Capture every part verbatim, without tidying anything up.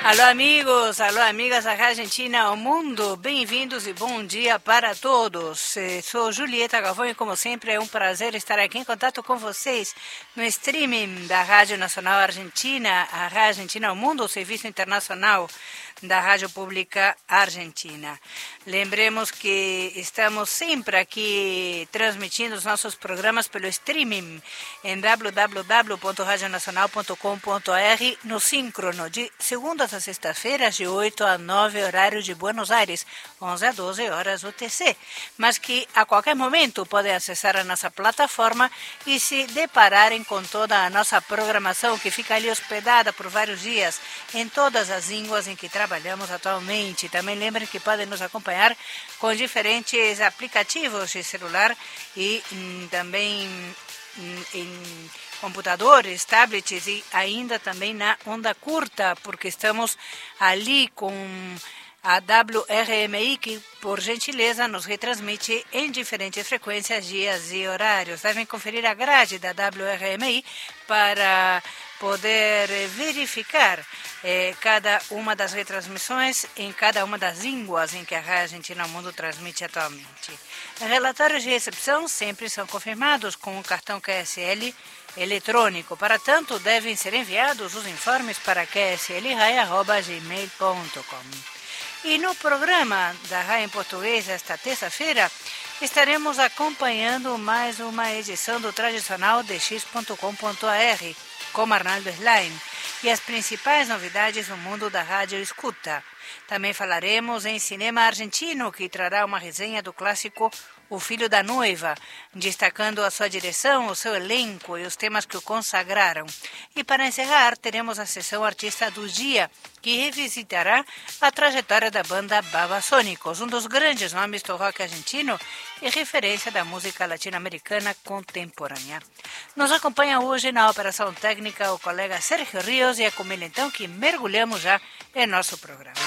Alô amigos, alô amigas da Argentina ao mundo, bem-vindos e bom dia para todos. Sou Julieta Galvão e como sempre é um prazer estar aqui em contato com vocês no streaming da Rádio Nacional Argentina, a Rádio Argentina ao mundo, o serviço internacional da Rádio Pública Argentina. Lembremos que estamos sempre aqui transmitindo os nossos programas pelo streaming em w w w ponto radio nacional ponto com ponto a r no síncrono de segundas a sextas-feiras de oito a nove horário de Buenos Aires, onze a doze horas U T C, mas que a qualquer momento podem acessar a nossa plataforma e se depararem com toda a nossa programação que fica ali hospedada por vários dias em todas as línguas em que trabalhamos atualmente. Também lembrem que podem nos acompanhar com diferentes aplicativos de celular e hum, também hum, em computadores, tablets e ainda também na onda curta, porque estamos ali com a W R M I, que por gentileza nos retransmite em diferentes frequências, dias e horários. Devem conferir a grade da W R M I para poder verificar eh, cada uma das retransmissões em cada uma das línguas em que a Rádio Argentina ao Mundo transmite atualmente. Relatórios de recepção sempre são confirmados com o cartão Q S L eletrônico. Para tanto, devem ser enviados os informes para q s l rai arroba gmail ponto com. E no programa da Rai em Português, esta terça-feira, estaremos acompanhando mais uma edição do tradicional d x ponto com ponto a r, com Arnaldo Slain, e as principais novidades no mundo da rádio escuta. Também falaremos em cinema argentino, que trará uma resenha do clássico O Filho da Noiva, destacando a sua direção, o seu elenco e os temas que o consagraram. E para encerrar, teremos a sessão Artista do Dia, que revisitará a trajetória da banda Babasônicos, um dos grandes nomes do rock argentino e referência da música latino-americana contemporânea. Nos acompanha hoje na operação técnica o colega Sérgio Rios e é com ele então que mergulhamos já em nosso programa.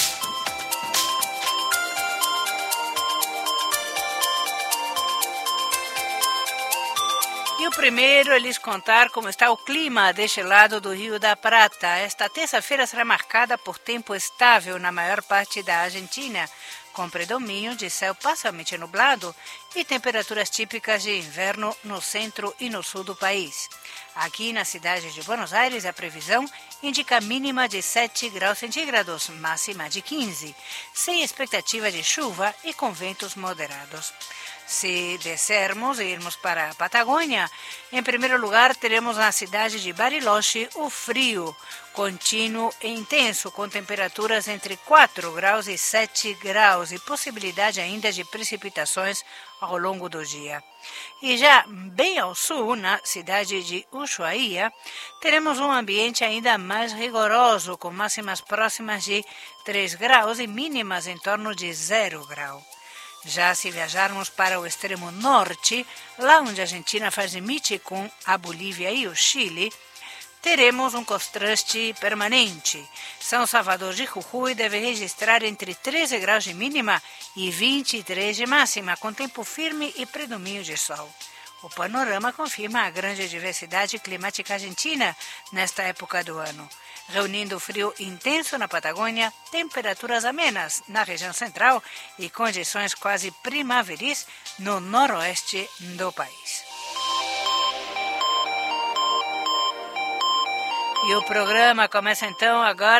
E o primeiro é lhes contar como está o clima deste lado do Rio da Prata. Esta terça-feira será marcada por tempo estável na maior parte da Argentina, com predomínio de céu parcialmente nublado e temperaturas típicas de inverno no centro e no sul do país. Aqui na cidade de Buenos Aires, a previsão indica mínima de sete graus centígrados, máxima de quinze, sem expectativa de chuva e com ventos moderados. Se descermos e irmos para a Patagônia, em primeiro lugar teremos na cidade de Bariloche o frio contínuo e intenso, com temperaturas entre quatro graus e sete graus e possibilidade ainda de precipitações ao longo do dia. E já bem ao sul, na cidade de Ushuaia, teremos um ambiente ainda mais rigoroso, com máximas próximas de três graus e mínimas em torno de zero grau. Já se viajarmos para o extremo norte, lá onde a Argentina faz limite com a Bolívia e o Chile, teremos um contraste permanente. São Salvador de Jujuy deve registrar entre treze graus de mínima e vinte e três de máxima, com tempo firme e predomínio de sol. O panorama confirma a grande diversidade climática argentina nesta época do ano, reunindo frio intenso na Patagônia, temperaturas amenas na região central e condições quase primaveris no noroeste do país. E o programa começa então agora